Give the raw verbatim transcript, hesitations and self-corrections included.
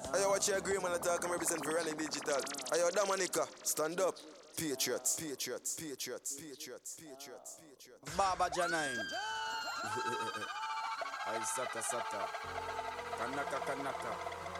I watch your green man attack and represent for Rally Digital. I Dominica, stand up. Patriots, Patriots, Patriots, Patriots, Patriots, Patriots. Baba Janine. I sata sata. Kanaka kanaka.